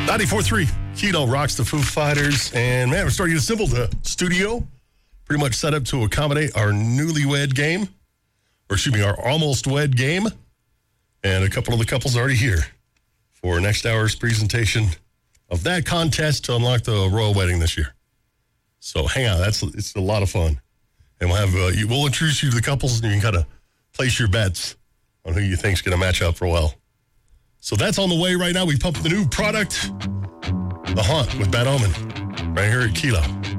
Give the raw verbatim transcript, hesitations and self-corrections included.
ninety-four point three Kino rocks the Foo Fighters. And, man, we're starting to assemble the studio. Pretty much set up to accommodate our newlywed game. Or, excuse me, our almost wed game. And a couple of the couples already here for next hour's presentation of that contest to unlock the royal wedding this year. So hang on, that's it's a lot of fun. And we'll have uh, we'll introduce you to the couples, and you can kind of place your bets on who you think's going to match up for well. So that's on the way right now. We pumped the new product, The Haunt with Bad Omen, right here at Kilo.